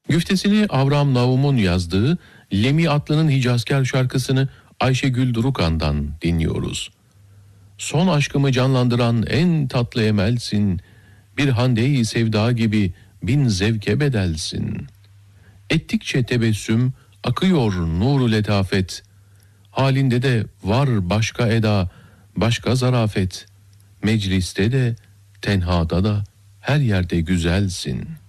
Güftesini Avram Navum'un yazdığı Lemi Atlı'nın Hicazkar şarkısını Ayşegül Durukan'dan dinliyoruz. Son aşkımı canlandıran en tatlı emelsin, bir hande-i sevda gibi bin zevke bedelsin. Ettikçe tebessüm, akıyor nuru letafet, halinde de var başka eda, başka zarafet, mecliste de, tenhada da, her yerde güzelsin.''